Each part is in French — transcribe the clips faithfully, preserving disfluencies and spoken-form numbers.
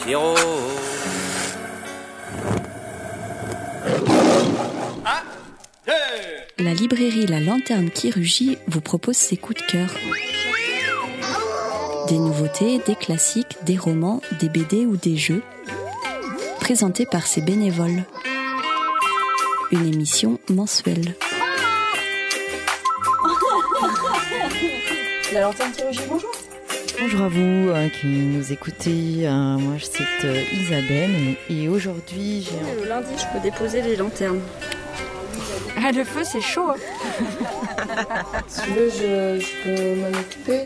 Pierrot. Un, deux. La librairie La Lanterne qui rugit vous propose ses coups de cœur. Des nouveautés, des classiques, des romans, des B D ou des jeux, présentés par ses bénévoles. Une émission mensuelle. La Lanterne qui rugit, bonjour. Bonjour à vous euh, qui nous écoutez. Euh, moi, c'est euh, Isabelle et, et aujourd'hui, j'ai un... Le lundi, je peux déposer les lanternes. Ah, le feu, c'est chaud. Hein. Si tu veux, je, je peux m'en occuper.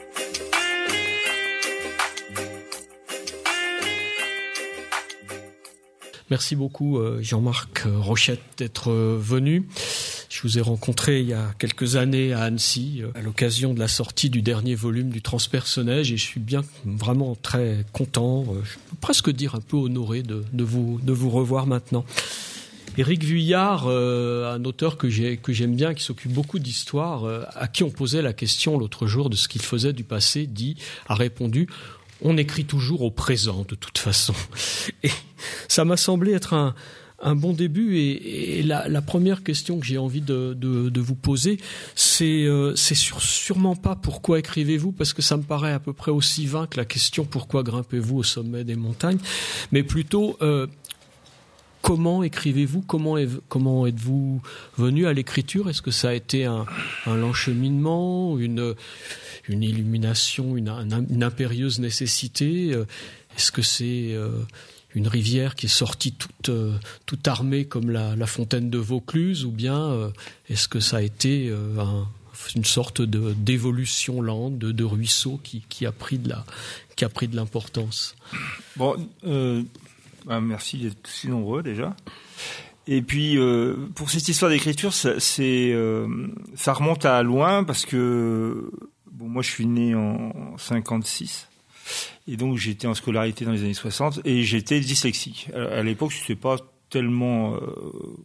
Merci beaucoup Jean-Marc Rochette d'être venu. Je vous ai rencontré il y a quelques années à Annecy à l'occasion de la sortie du dernier volume du Transpersonnage et je suis bien vraiment très content, je peux presque dire un peu honoré de, de, vous, de vous revoir maintenant. Éric Vuillard, euh, un auteur que, j'ai, que j'aime bien, qui s'occupe beaucoup d'histoire, euh, à qui on posait la question l'autre jour de ce qu'il faisait du passé, dit, a répondu « On écrit toujours au présent de toute façon ». Et ça m'a semblé être un, un bon début et, et la, la première question que j'ai envie de, de, de vous poser, c'est, euh, c'est sur, sûrement pas pourquoi écrivez-vous, parce que ça me paraît à peu près aussi vain que la question pourquoi grimpez-vous au sommet des montagnes, mais plutôt euh, comment écrivez-vous, comment, est, comment êtes-vous venu à l'écriture? Est-ce que ça a été un, un lent cheminement, une, une illumination, une, une impérieuse nécessité? Est-ce que c'est euh, une rivière qui est sortie toute, euh, toute armée comme la, la fontaine de Vaucluse, ou bien euh, est-ce que ça a été euh, un, une sorte de, d'évolution lente, de, de ruisseau qui, qui, a pris de la, qui a pris de l'importance? Bon, euh, bah merci d'être si nombreux déjà. Et puis, euh, pour cette histoire d'écriture, ça, c'est, euh, ça remonte à loin parce que bon, moi je suis né en cinquante-six. Et donc j'étais en scolarité dans les années soixante et j'étais dyslexique. À l'époque, je n'étais pas tellement euh,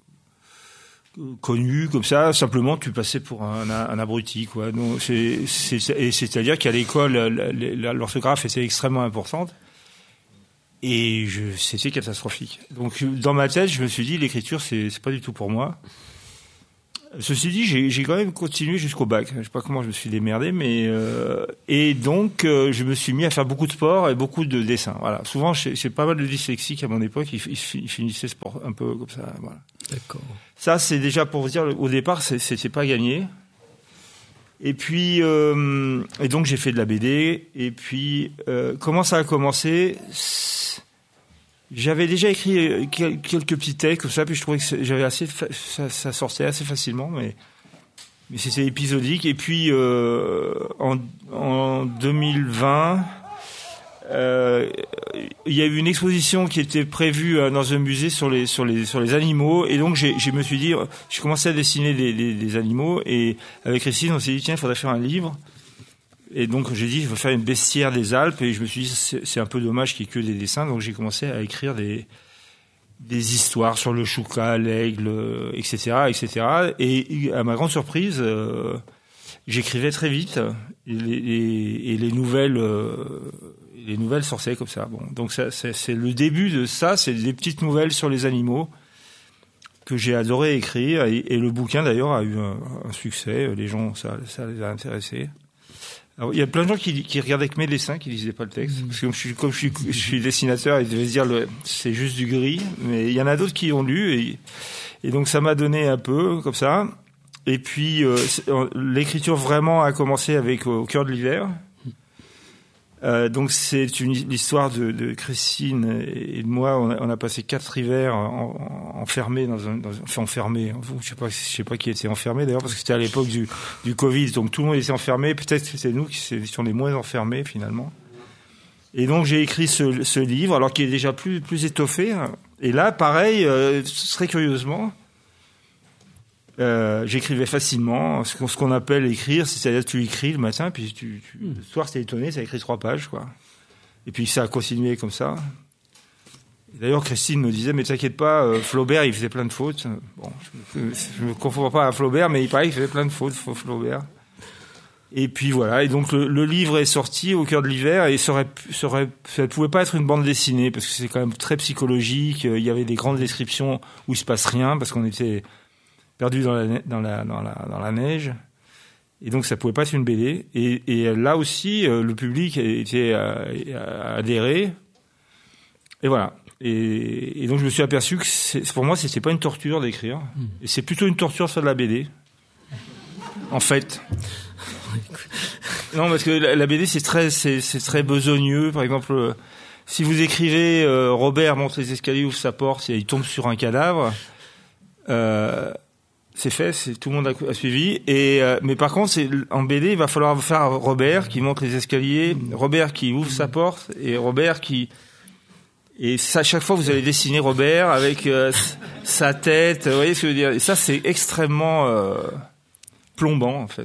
connu comme ça. Simplement, tu passais pour un, un abruti, quoi. Donc, c'est, c'est, et c'est-à-dire qu'à l'école, la, la, l'orthographe était extrêmement importante et je, c'était catastrophique. Donc dans ma tête, je me suis dit l'écriture, c'est, c'est pas du tout pour moi. Ceci dit, j'ai, j'ai quand même continué jusqu'au bac. Je sais pas comment je me suis démerdé, mais euh, et donc euh, je me suis mis à faire beaucoup de sport et beaucoup de dessin. Voilà. Souvent, j'ai, j'ai pas mal de dyslexiques à mon époque. Ils, ils, ils finissaient sport un peu comme ça. Voilà. D'accord. Ça, c'est déjà pour vous dire. Au départ, c'est, c'était pas gagné. Et puis, euh, et donc j'ai fait de la B D. Et puis, euh, comment ça a commencé? J'avais déjà écrit quelques petits textes comme ça, puis je trouvais que j'avais assez, fa- ça, ça sortait assez facilement, mais, mais c'était épisodique. Et puis euh, en, en deux mille vingt, euh, il y a eu une exposition qui était prévue dans un musée sur les sur les sur les animaux, et donc j'ai, je me suis dit, je commençais à dessiner des, des, des animaux, et avec Christine, on s'est dit tiens, il faudrait faire un livre. Et donc j'ai dit je veux faire une bestiaire des Alpes et je me suis dit c'est, c'est un peu dommage qu'il y ait que des dessins, donc j'ai commencé à écrire des des histoires sur le choucas, l'aigle, et cetera, et cetera. Et à ma grande surprise, euh, j'écrivais très vite et les, et, et les nouvelles euh, les nouvelles sortaient comme ça. Bon, donc ça, c'est, c'est le début de ça, c'est des petites nouvelles sur les animaux que j'ai adoré écrire et, et le bouquin d'ailleurs a eu un, un succès. Les gens ça ça les a intéressés. Alors, il y a plein de gens qui, qui regardaient que mes dessins, qui lisaient pas le texte. Parce que comme je suis, comme je suis, je suis dessinateur, ils devaient se dire le, c'est juste du gris. Mais il y en a d'autres qui ont lu et, et donc ça m'a donné un peu comme ça. Et puis euh, l'écriture vraiment a commencé avec Au cœur de l'hiver. Euh, donc c'est une l'histoire de, de Christine et de moi. On a, on a passé quatre hivers en, en, enfermés dans un, dans, enfin enfermés. Je sais pas, je sais pas qui était enfermé d'ailleurs parce que c'était à l'époque du, du Covid. Donc tout le monde était enfermé. Peut-être que c'est nous qui étions les moins enfermés finalement. Et donc j'ai écrit ce, ce livre, alors qu'il est déjà plus plus étoffé. Et là, pareil, euh, très curieusement. Euh, j'écrivais facilement, ce qu'on, ce qu'on appelle écrire, c'est-à-dire tu écris le matin, puis tu, tu, le soir t'es étonné, ça écrit trois pages, quoi. Et puis ça a continué comme ça. Et d'ailleurs, Christine me disait, mais t'inquiète pas, euh, Flaubert, il faisait plein de fautes. Bon, je, je, je me confonds pas à Flaubert, mais il paraît qu'il faisait plein de fautes, Flaubert. Et puis voilà, et donc le, le livre est sorti au cœur de l'hiver et ça aurait, ça aurait, ça pouvait pas être une bande dessinée parce que c'est quand même très psychologique. Il y avait des grandes descriptions où il se passe rien parce qu'on était perdu dans la, dans la, dans la, dans la neige. Et donc ça pouvait pas être une B D. Et, et là aussi, le public était à, à adhéré. Et voilà. Et, et donc je me suis aperçu que c'est, pour moi, c'était pas une torture d'écrire. Mmh. Et c'est plutôt une torture de faire de la B D. En fait. Non, parce que la, la B D c'est très, c'est, c'est très besogneux. Par exemple, euh, si vous écrivez euh, Robert monte les escaliers, ouvre sa porte, et il tombe sur un cadavre, euh, c'est fait, c'est tout le monde a, a suivi. Et euh, mais par contre, c'est, en B D, il va falloir faire Robert qui monte les escaliers, Robert qui ouvre sa porte, et Robert qui et ça, à chaque fois, vous allez dessiner Robert avec euh, sa tête. Vous voyez ce que je veux dire? Et ça, c'est extrêmement euh, plombant en fait.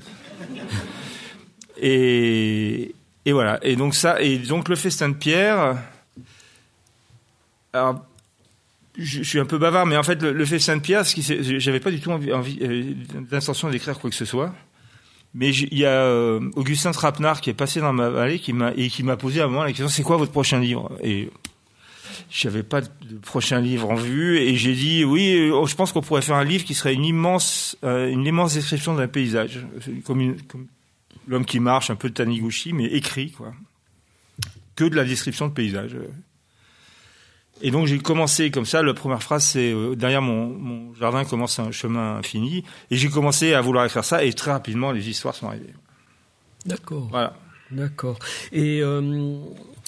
Et, et voilà. Et donc ça, et donc le festin de Pierre. Alors, je, je suis un peu bavard, mais en fait, le, le festin de Pierre, ce qui, c'est, j'avais pas du tout envie, envie euh, d'intention d'écrire quoi que ce soit. Mais il y a euh, Augustin Trapenard qui est passé dans ma vallée, qui m'a et qui m'a posé à un moment la question: c'est quoi votre prochain livre? Et j'avais pas de prochain livre en vue, et j'ai dit oui, je pense qu'on pourrait faire un livre qui serait une immense, euh, une immense description d'un paysage, comme, une, comme L'homme qui marche, un peu de Taniguchi, mais écrit, quoi. Que de la description de paysage. Et donc j'ai commencé comme ça. La première phrase, c'est euh, derrière mon, mon jardin commence un chemin infini, et j'ai commencé à vouloir écrire ça, et très rapidement les histoires sont arrivées. D'accord. Voilà. D'accord. Et euh,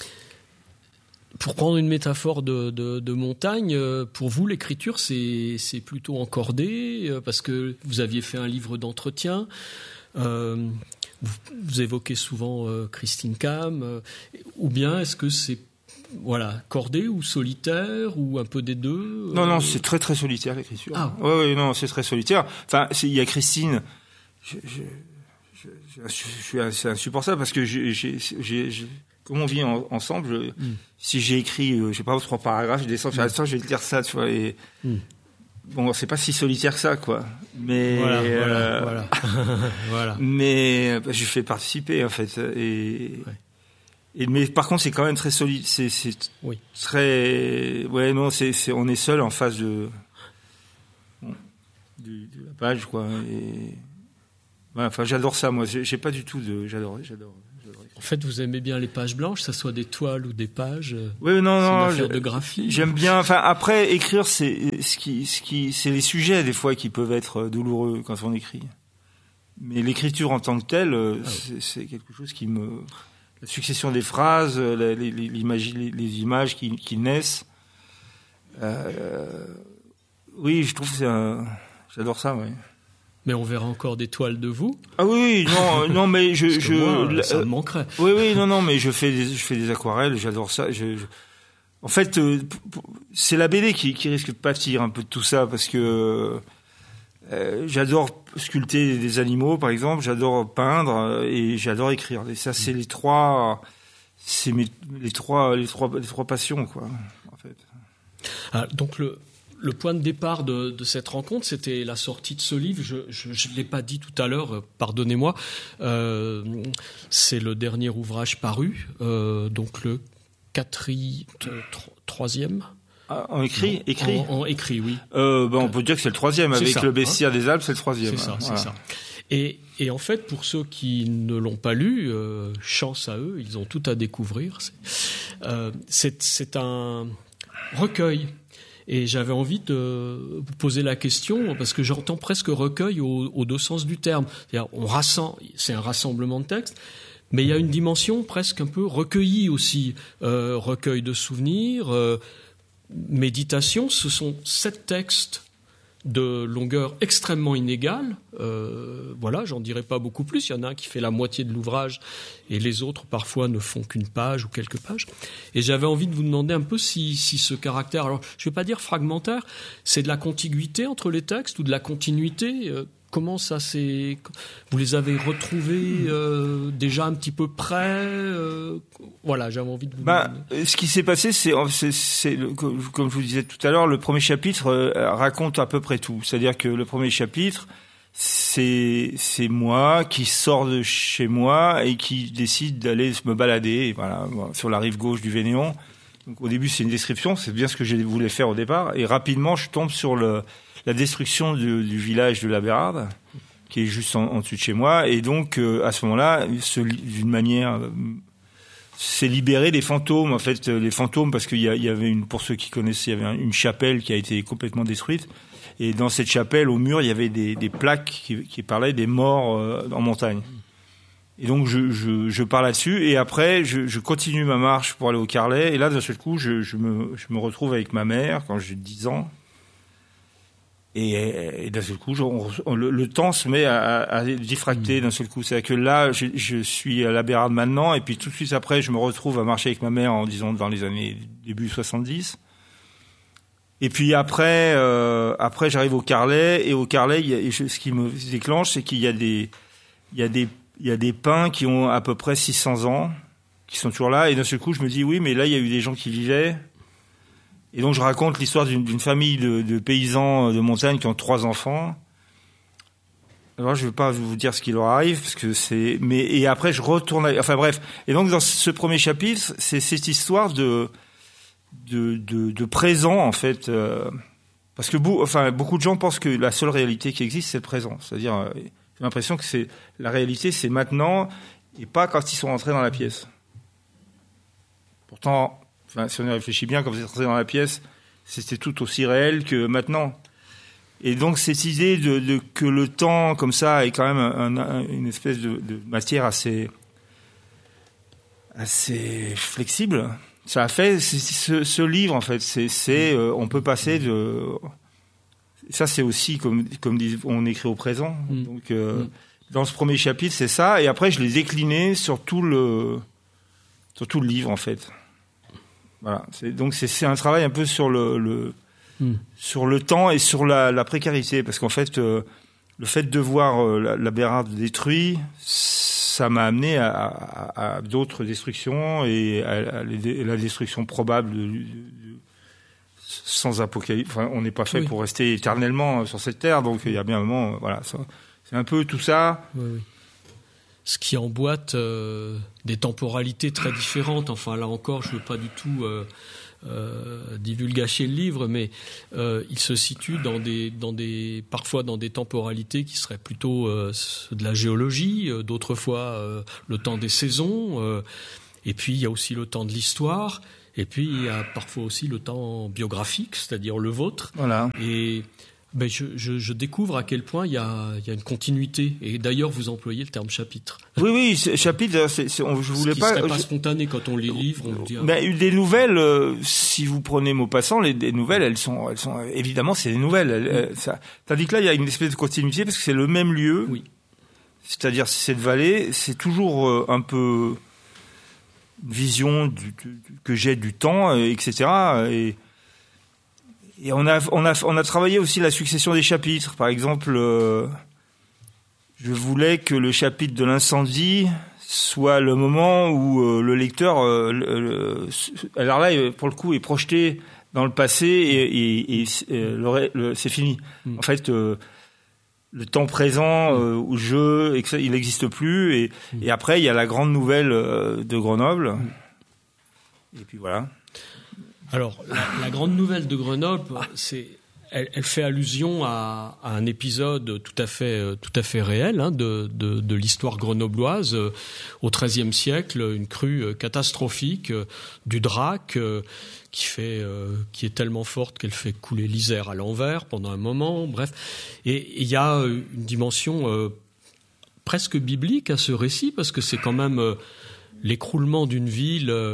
pour prendre une métaphore de, de, de montagne, pour vous, l'écriture, c'est, c'est plutôt encordé, parce que vous aviez fait un livre d'entretien. Euh, vous, vous évoquez souvent euh, Christine Cam, euh, ou bien est-ce que c'est voilà, cordé ou solitaire, ou un peu des deux? Non, non, c'est très très solitaire l'écriture. Ah. Ouais, ouais, non, c'est très solitaire. Enfin, il y a Christine. Je, je, je, je, je suis assez insupportable parce que j'ai, j'ai, j'ai, j'ai comme on vit en, ensemble, je, mm. si j'ai écrit, euh, je sais pas, trois paragraphes, je descends, je fais, je vais te dire ça, tu vois. Et mm. bon, c'est pas si solitaire que ça, quoi. Mais voilà, euh, voilà, voilà. voilà. Mais bah, je fais participer en fait. Et, ouais. et mais par contre, c'est quand même très solide. C'est, c'est oui. très. Ouais, non, c'est, c'est, on est seul en face de, bon, de, de la page, quoi. Et ouais, enfin, j'adore ça, moi. J'ai, j'ai pas du tout de. J'adore, j'adore. En fait, vous aimez bien les pages blanches, que ça soit des toiles ou des pages. Oui, non, c'est non. Une affaire de graphie. J'aime bien. Enfin, après, écrire, c'est ce qui, ce qui, c'est les sujets des fois qui peuvent être douloureux quand on écrit. Mais l'écriture en tant que telle, ah c'est, oui. c'est quelque chose qui me, la succession des phrases, la, les, les, les, les images qui, qui naissent. Euh, oui, je trouve que c'est un, j'adore ça, oui. Mais on verra encore des toiles de vous. Ah oui, non, non, mais je, Parce que je, moi, ça me manquerait. Oui, oui, non, non, mais je fais des, je fais des aquarelles, j'adore ça. Je, je... En fait, euh, c'est la B D qui, qui risque de pâtir un peu de tout ça, parce que euh, j'adore sculpter des animaux, par exemple, j'adore peindre et j'adore écrire. Et ça, c'est les trois, c'est mes, les trois, les trois, les trois passions, quoi, en fait. Ah, donc le. Le point de départ de, de cette rencontre, c'était la sortie de ce livre. Je ne l'ai pas dit tout à l'heure, euh, pardonnez-moi. Euh, c'est le dernier ouvrage paru, euh, donc le quatrième, troisième. Ah, en écrit, écrit. En, en écrit, oui. Euh, ben on peut dire que c'est le troisième. C'est avec ça, le Bestiaire hein des Alpes, c'est le troisième. C'est ça, hein, c'est voilà. ça. Et, et en fait, pour ceux qui ne l'ont pas lu, euh, chance à eux, ils ont tout à découvrir. C'est, euh, c'est, c'est un recueil. Et j'avais envie de vous poser la question, parce que j'entends presque recueil au, aux deux sens du terme. C'est-à-dire, on rassemble, c'est un rassemblement de textes, mais il y a une dimension presque un peu recueillie aussi. Euh, recueil de souvenirs, euh, méditation, ce sont sept textes de longueur extrêmement inégale. Euh, voilà, j'en dirai pas beaucoup plus. Il y en a un qui fait la moitié de l'ouvrage et les autres parfois ne font qu'une page ou quelques pages. Et j'avais envie de vous demander un peu si, si ce caractère, alors je ne vais pas dire fragmentaire, c'est de la contiguïté entre les textes ou de la continuité. Euh, comment ça s'est... Vous les avez retrouvés euh, déjà un petit peu près euh, Voilà, j'avais envie de vous bah, demander. Ce qui s'est passé, c'est, c'est, c'est le, comme je vous disais tout à l'heure, le premier chapitre euh, raconte à peu près tout. C'est-à-dire que le premier chapitre, c'est c'est moi qui sors de chez moi et qui décide d'aller me balader, voilà, sur la rive gauche du Vénéon. Donc au début c'est une description, c'est bien ce que je voulais faire au départ, et rapidement je tombe sur le la destruction du, du village de la Bérarde, qui est juste en, en dessus de chez moi, et donc euh, à ce moment-là, ce, d'une manière, euh, c'est libérer les fantômes, en fait, les fantômes, parce qu'il y, a, il y avait une, pour ceux qui connaissaient, il y avait une chapelle qui a été complètement détruite. Et dans cette chapelle, au mur, il y avait des, des plaques qui, qui parlaient des morts euh, en montagne. Et donc, je, je, je pars là-dessus. Et après, je, je continue ma marche pour aller au Carlet. Et là, d'un seul coup, je, je, me, je me retrouve avec ma mère quand j'ai dix ans. Et, et d'un seul coup, je, on, le, le temps se met à, à diffracter d'un seul coup. C'est-à-dire que là, je, je suis à la Bérarde maintenant. Et puis, tout de suite après, je me retrouve à marcher avec ma mère, en disant, dans les années début soixante-dix. Et puis après, euh, après j'arrive au Carlet, et au Carlet, il y a, et je, ce qui me déclenche, c'est qu'il y a des, il y a des, il y a des pins qui ont à peu près six cents ans, qui sont toujours là, et d'un seul coup, je me dis oui, mais là, il y a eu des gens qui vivaient, et donc je raconte l'histoire d'une, d'une famille de, de paysans de montagne qui ont trois enfants. Alors je ne vais pas vous dire ce qui leur arrive, parce que c'est, mais et après je retourne, à, enfin bref, et donc dans ce premier chapitre, c'est cette histoire de De, de, de présent en fait, euh, parce que beau, enfin, beaucoup de gens pensent que la seule réalité qui existe c'est le présent, c'est-à-dire euh, j'ai l'impression que c'est la réalité c'est maintenant et pas quand ils sont rentrés dans la pièce. Pourtant, enfin, si on y réfléchit bien, quand vous êtes rentrés dans la pièce, c'était tout aussi réel que maintenant. Et donc cette idée de, de que le temps comme ça est quand même un, un, une espèce de, de matière assez assez flexible. Ça a fait ce, ce livre en fait, c'est, c'est euh, on peut passer de ça, c'est aussi comme comme dit, on écrit au présent. Mm. Donc euh, mm. dans ce premier chapitre, c'est ça, et après je l'ai décliné sur tout le sur tout le livre en fait. Voilà, c'est, donc c'est, c'est un travail un peu sur le, le mm. sur le temps et sur la, la précarité, parce qu'en fait euh, le fait de voir euh, la, la Bérarde détruite, ça m'a amené à, à, à d'autres destructions et à, à la destruction probable de, de, de, sans apocalypse. Enfin, on n'est pas fait oui. pour rester éternellement sur cette terre, donc il y a bien un moment, voilà, ça, c'est un peu tout ça. Oui, oui. Ce qui emboîte euh, des temporalités très différentes. Enfin, là encore, je ne veux pas du tout euh, euh, divulgacher le livre, mais euh, il se situe dans des, dans des, parfois dans des temporalités qui seraient plutôt euh, de la géologie, euh, d'autres fois euh, le temps des saisons, euh, et puis il y a aussi le temps de l'histoire, et puis il y a parfois aussi le temps biographique, c'est-à-dire le vôtre. Voilà. Et ben je, je, je découvre à quel point il y a, il y a une continuité. Et d'ailleurs, vous employez le terme chapitre. Oui, oui, chapitre, c'est, c'est, on, je voulais Ce qui pas. serait pas je... spontané quand on les livre. On dit, ah, mais des nouvelles, euh, si vous prenez Maupassant, les des nouvelles, elles sont, elles sont évidemment, c'est des nouvelles. Elles, elles, ça, tandis que là, il y a une espèce de continuité parce que c'est le même lieu. Oui. C'est-à-dire, cette vallée, c'est toujours euh, un peu une vision du, du, que j'ai du temps, et cetera. Et Et on a, on a, on a travaillé aussi la succession des chapitres. Par exemple, euh, je voulais que le chapitre de l'incendie soit le moment où euh, le lecteur, euh, le, le, alors là, pour le coup, est projeté dans le passé et, et, et, et le, le, c'est fini. Mmh. En fait, euh, le temps présent euh, où je, il n'existe plus. Et, mmh. et après, il y a la grande nouvelle euh, de Grenoble. Mmh. Et puis voilà. Alors, la, la grande nouvelle de Grenoble, c'est, elle, elle fait allusion à, à un épisode tout à fait, tout à fait réel hein, de, de, de l'histoire grenobloise. Euh, au XIIIe siècle, une crue catastrophique euh, du Drac euh, qui fait, euh, qui est tellement forte qu'elle fait couler l'Isère à l'envers pendant un moment. Bref, et il y a une dimension euh, presque biblique à ce récit parce que c'est quand même euh, l'écroulement d'une ville. Euh,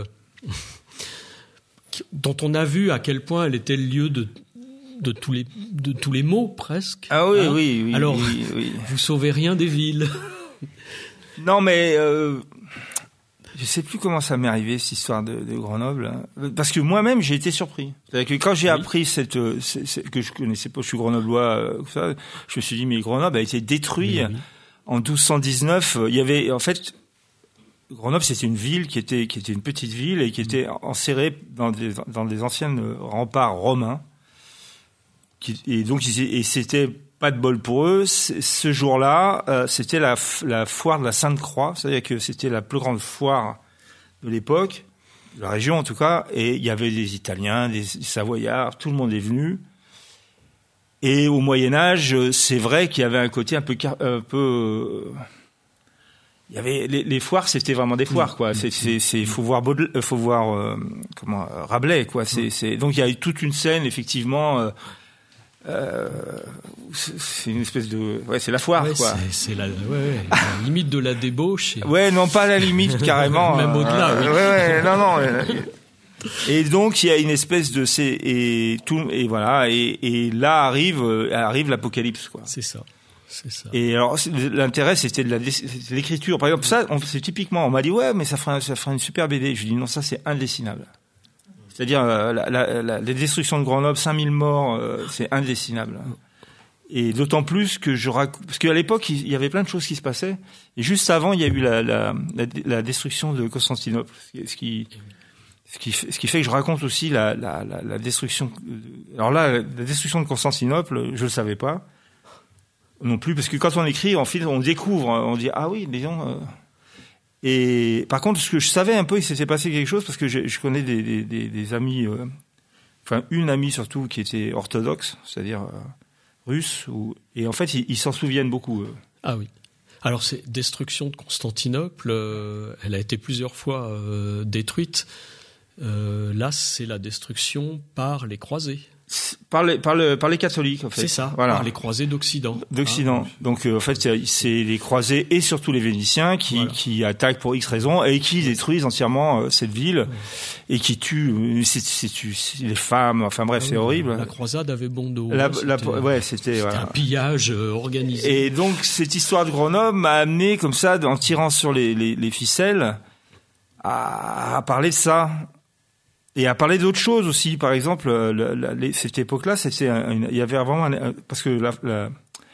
dont on a vu à quel point elle était le lieu de, de, tous, les, de tous les maux, presque. Ah oui, hein oui, oui. Alors, oui, oui. vous sauvez rien des villes. Non, mais euh, je sais plus comment ça m'est arrivé, cette histoire de, de Grenoble. Parce que moi-même, j'ai été surpris. C'est-à-dire que quand j'ai oui. appris cette, cette, cette, que je connaissais pas, je suis grenoblois, euh, ça, je me suis dit, mais Grenoble a été détruit oui. en douze cent dix-neuf. Il y avait, en fait... Grenoble, c'était une ville qui était qui était une petite ville et qui était enserrée dans des dans des anciennes remparts romains. Qui, et donc et c'était pas de bol pour eux. Ce jour-là, euh, c'était la, la foire de la Sainte-Croix, c'est-à-dire que c'était la plus grande foire de l'époque, de la région en tout cas, et il y avait des Italiens, des Savoyards, tout le monde est venu. Et au Moyen-Âge, c'est vrai qu'il y avait un côté un peu... Un peu il y avait les, les foires, c'était vraiment des foires, quoi. C'est, c'est, c'est, faut voir Baudelaire, faut voir euh, comment Rabelais, quoi. C'est, c'est, donc il y a eu toute une scène, effectivement. Euh, euh, c'est une espèce de, ouais, c'est la foire, ouais, quoi. C'est, c'est la, ouais, ouais, la limite de la débauche. Et... Ouais, non, pas la limite carrément. Même au-delà. Euh, oui. Ouais, ouais, non, non. Euh, et donc il y a une espèce de, c'est et tout, et voilà, et, et là arrive, arrive l'apocalypse, quoi. C'est ça. C'est ça. Et alors, l'intérêt, c'était de la, c'était l'écriture. Par exemple, ça, on, c'est typiquement, on m'a dit, ouais, mais ça fera, ça fera une super B D. Je dis, non, ça, c'est indessinable. C'est-à-dire, la, la, la, les destructions de Grenoble, cinq mille morts, euh, c'est indessinable. Et d'autant plus que je raconte, parce qu'à l'époque, il y avait plein de choses qui se passaient. Et juste avant, il y a eu la, la, la, la destruction de Constantinople. Ce qui, ce qui, ce qui fait que je raconte aussi la, la, la, la destruction. Alors là, la destruction de Constantinople, je le savais pas. Non plus, parce que quand on écrit, en fait, on découvre, on dit ah oui, disons. Euh... Et par contre, ce que je savais un peu, il s'était passé quelque chose parce que je, je connais des, des, des, des amis, euh... enfin une amie surtout qui était orthodoxe, c'est-à-dire euh, russe, ou... et en fait, ils, ils s'en souviennent beaucoup. Euh. Ah oui. Alors, cette destruction de Constantinople, euh, elle a été plusieurs fois euh, détruite. Euh, là, c'est la destruction par les croisés. Par les, par, le, par les catholiques, en fait. C'est ça, voilà. Par les croisés d'Occident. D'Occident. Ah, donc, euh, en fait, c'est, c'est les croisés et surtout les Vénitiens qui, voilà. qui attaquent pour X raisons et qui détruisent entièrement euh, cette ville ouais. et qui tuent c'est, c'est, c'est, les femmes. Enfin bref, ah, c'est oui, horrible. La croisade avait bon dos. La, c'était, la, ouais, c'était, c'était voilà. un pillage euh, organisé. Et donc, cette histoire de Grenoble m'a amené, comme ça, en tirant sur les, les, les ficelles, à, à parler de ça. Et à parler d'autres choses aussi, par exemple, la, la, la, cette époque-là, c'était, une, il y avait vraiment un, parce que la, la,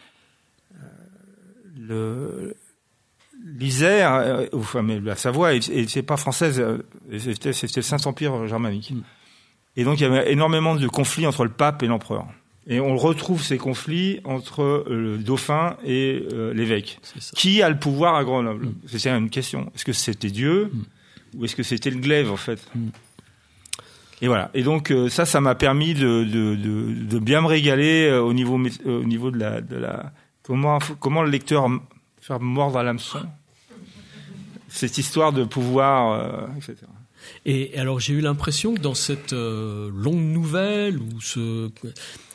le, l'Isère, enfin, mais la Savoie, et c'est pas française, c'était, c'était le Saint-Empire germanique. Mm. Et donc il y avait énormément de conflits entre le pape et l'empereur. Et on retrouve ces conflits entre le dauphin et euh, l'évêque. Qui a le pouvoir à Grenoble? Mm. C'est une question. Est-ce que c'était Dieu mm. ou est-ce que c'était le glaive en fait? Mm. Et voilà. Et donc euh, ça, ça m'a permis de, de, de, de bien me régaler euh, au niveau, euh, au niveau de la, de la comment, comment le lecteur faire mordre à l'hameçon. Cette histoire de pouvoir, euh, et cetera. Et alors j'ai eu l'impression que dans cette euh, longue nouvelle, où ce,